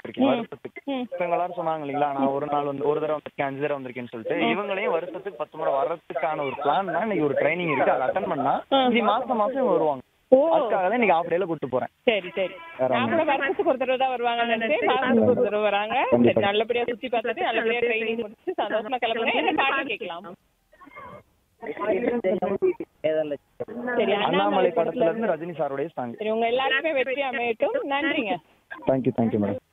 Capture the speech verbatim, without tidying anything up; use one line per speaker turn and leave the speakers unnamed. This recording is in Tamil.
இருக்கேன்
ம்.
வருஷத்துக்கு.
ம்.
இப்ப இவங்க எல்லாரும் சொன்னாங்க இல்லைங்களா, நான் ஒரு நாள் வந்து ஒரு தடவை வந்திருக்கேன், அஞ்சு தடவை வந்திருக்கேன்னு சொல்லிட்டு இவங்களையும் வருஷத்துக்கு பத்து முறை வர்றதுக்கான ஒரு பிளான் தான். இன்னைக்கு ஒரு ட்ரைனிங் இருக்கு, அதை அட்டன் பண்ணா இது மாசம் மாசம் இவங்க வருவாங்க.
ஓ
அதுக்காக தான் இன்னைக்கு ஆஃப் டேல கூட்டு போறேன்.
சரி சரி
வேற
நான் கூட வருஷத்துக்கு ஒரு தடவை தான் வருவாங்கன்னு நினைச்சேன். மாசத்துக்கு ஒரு தடவை வராங்க. சரி,
கண்டிப்பா.
நல்லபடியா சுத்தி பார்த்துட்டு நல்லபடியா ட்ரைனிங் முடிச்சு சந்தோஷமா கிளம்புங்க. என்ன பாட்டு கேட்கலாம்? சரி,
அண்ணாமலை படத்துல இருந்து ரஜினி சாருடைய சாங்.
சரி, உங்க எல்லாருக்குமே வெற்றி அமையட்டும். நன்றிங்க.
Thank you thank you madam.